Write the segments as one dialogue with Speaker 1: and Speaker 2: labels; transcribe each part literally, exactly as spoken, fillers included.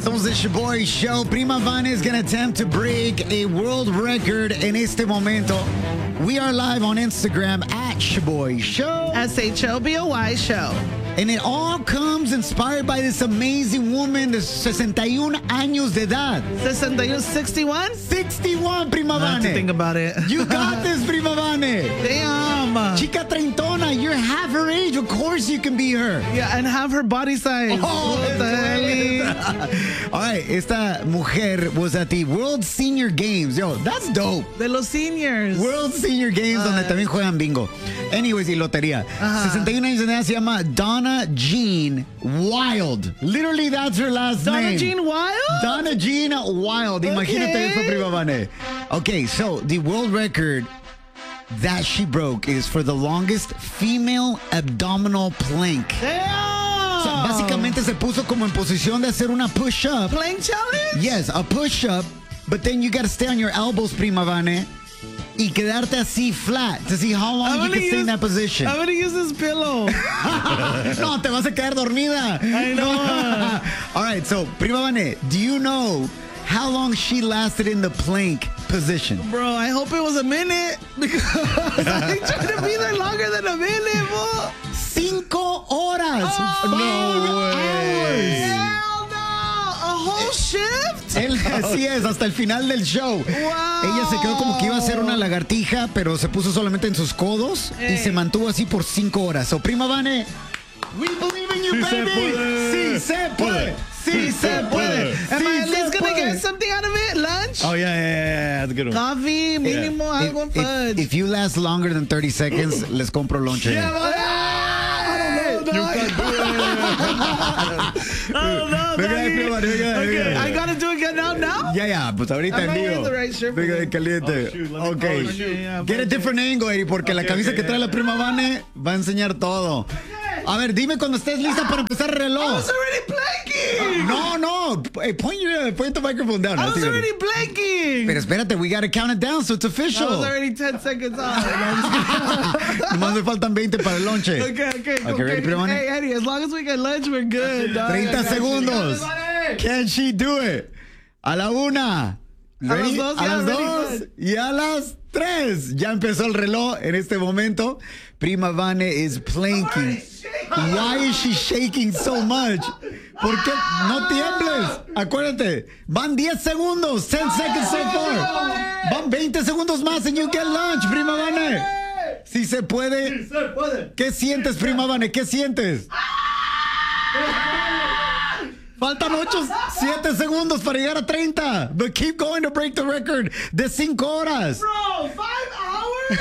Speaker 1: Somos the Shaboy Show. Prima Vane is going to attempt to break a world record en este momento. We are live on Instagram at Shaboy Show.
Speaker 2: S H O B O Y Show.
Speaker 1: And it all comes inspired by this amazing woman de sesenta y un años de edad.
Speaker 2: sesenta y uno, sixty-one?
Speaker 1: sixty-one, Prima
Speaker 2: I have to
Speaker 1: Vane.
Speaker 2: think about it.
Speaker 1: You got this, Prima Vane.
Speaker 2: Damn.
Speaker 1: Chica treintona, you're half her age. Of course you can be her.
Speaker 2: Yeah, and have her body size.
Speaker 1: Oh,
Speaker 2: What the hell?
Speaker 1: all right, esta mujer was at the World Senior Games. Yo, that's dope.
Speaker 2: De los seniors.
Speaker 1: World Senior Games,
Speaker 2: Uh,
Speaker 1: donde también juegan bingo. Anyways, y lotería.
Speaker 2: Ajá.
Speaker 1: sesenta y un años de edad, se llama Donna Jean Wild. Literally, that's her last
Speaker 2: Donna
Speaker 1: name.
Speaker 2: Jean Wild?
Speaker 1: Donna Jean Wild. Imagínate
Speaker 2: Okay.
Speaker 1: eso, Prima Vane. Okay, so the world record that she broke is for the longest female abdominal plank.
Speaker 2: Damn.
Speaker 1: So, básicamente se puso como en posición de hacer una push-up.
Speaker 2: Plank challenge?
Speaker 1: Yes, a push-up, but then you got to stay on your elbows, Prima Vane, y quedarte así flat to see how long
Speaker 2: I'm
Speaker 1: you
Speaker 2: gonna
Speaker 1: can stay in
Speaker 2: use-
Speaker 1: that position.
Speaker 2: I'm gonna use this pillow.
Speaker 1: No, te vas a quedar dormida.
Speaker 2: I know.
Speaker 1: All right, so, Prima Vane, do you know how long she lasted in the plank position?
Speaker 2: Bro, I hope it was a minute because I tried to be there longer than a minute, bro.
Speaker 1: Cinco horas.
Speaker 2: Oh,
Speaker 1: no way.
Speaker 2: Hell no. A whole shift?
Speaker 1: Él, así es, hasta el final del show.
Speaker 2: Wow.
Speaker 1: Ella se quedó como que iba a hacer una lagartija, pero se puso solamente en sus codos y
Speaker 2: Ey.
Speaker 1: se mantuvo así por cinco horas. So, Prima Vane, we believe in you,
Speaker 3: Sí se
Speaker 1: baby.
Speaker 3: puede.
Speaker 1: Sí se puede. Sí se puede.
Speaker 2: Am
Speaker 1: Sí
Speaker 2: I at
Speaker 1: se
Speaker 2: least gonna
Speaker 1: puede.
Speaker 2: get something out of it? Lunch?
Speaker 3: Oh, yeah, yeah, yeah, yeah. That's a good one.
Speaker 2: Coffee, mínimo, algo
Speaker 1: If,
Speaker 2: fudge.
Speaker 1: if you last longer than thirty seconds, les compro lonche.
Speaker 2: Yeah, but- I don't know, dog. I don't know,
Speaker 1: Venga,
Speaker 2: doggy.
Speaker 1: Prima Vane, venga,
Speaker 2: Okay,
Speaker 1: venga.
Speaker 2: I gotta do it again now, now?
Speaker 1: Ya, ya, pues ahorita
Speaker 2: I'm
Speaker 1: en
Speaker 2: not
Speaker 1: vivo.
Speaker 2: wearing the right shirt for
Speaker 1: Venga,
Speaker 2: me.
Speaker 1: caliente.
Speaker 3: Oh, shoot, let me-
Speaker 1: Ok.
Speaker 3: oh, shoot.
Speaker 2: Yeah,
Speaker 1: Get a different angle, Eddie, porque la
Speaker 3: Ok,
Speaker 1: camisa
Speaker 3: ok,
Speaker 1: que trae
Speaker 3: yeah.
Speaker 1: la Prima Vane va a enseñar todo. A ver, dime cuando estés lista para empezar el
Speaker 2: I
Speaker 1: reloj.
Speaker 2: was already blanking.
Speaker 1: No, no. Hey, point your point the microphone down.
Speaker 2: I was
Speaker 1: Así,
Speaker 2: already blanking.
Speaker 1: Pero espérate, we gotta count it down so it's
Speaker 2: I
Speaker 1: official.
Speaker 2: was already ten seconds off.
Speaker 1: Nomás me faltan veinte para el lonche.
Speaker 2: Okay, okay,
Speaker 1: Okay,
Speaker 2: okay.
Speaker 1: ready, Prima Vane?
Speaker 2: Hey, Eddie, as long as we get lunch, we're good, dog.
Speaker 1: treinta
Speaker 2: I got you.
Speaker 1: segundos.
Speaker 2: Vale.
Speaker 1: Can she do it? A la una. Ready?
Speaker 2: las dos,
Speaker 1: a
Speaker 2: yeah,
Speaker 1: las
Speaker 2: ready,
Speaker 1: dos
Speaker 2: good.
Speaker 1: y a las tres. Ya empezó el reloj en este momento. Prima Vane is planking. Why is she shaking so much? ¿Por qué? No tiembles. Acuérdate. Van diez segundos. ten seconds so far. Van veinte segundos más and you get lunch, Prima Vane. Si se puede.
Speaker 3: Se puede.
Speaker 1: ¿Qué sientes, Prima Vane? ¿Qué sientes? Faltan ocho, siete segundos para llegar a treinta. But keep going to break the record de cinco horas.
Speaker 2: Bro, five hours?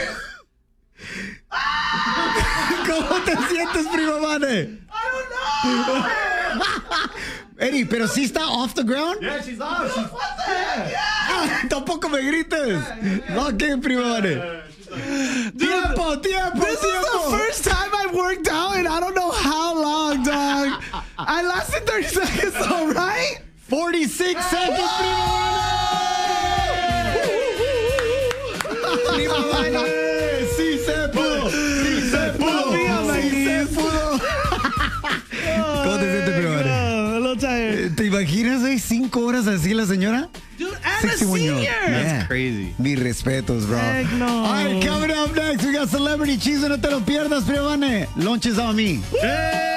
Speaker 1: ¿Cómo te sientes, Prima Vane?
Speaker 2: I don't know.
Speaker 1: Eddie, pero sí está off the ground.
Speaker 3: Yeah, she's off. She's
Speaker 2: What the heck? Yeah.
Speaker 1: Ah, tampoco me grites. Ok, Prima Vane. Tiempo, tiempo,
Speaker 2: This is
Speaker 1: tiempo.
Speaker 2: the first time I've worked out in I don't know how long, dog. I lasted thirty seconds though, right?
Speaker 1: forty-six seconds, Prima Vane. Sí se pudo. Sí se pudo.
Speaker 2: Put me on my
Speaker 1: Sí se
Speaker 2: knees.
Speaker 1: pudo. ¿Cómo te sientes, Prima Vane?
Speaker 2: Oh, a little tired.
Speaker 1: ¿Te imaginas, güey, cinco horas así la señora?
Speaker 2: Dude, and a
Speaker 1: sixty-one year
Speaker 2: senior.
Speaker 1: old.
Speaker 3: That's crazy.
Speaker 1: Mis respetos, bro.
Speaker 2: Heck no.
Speaker 1: All right, coming up next, we got Celebrity Cheese. No te lo pierdas, Prima Vane. Lunches on me.
Speaker 3: Hey!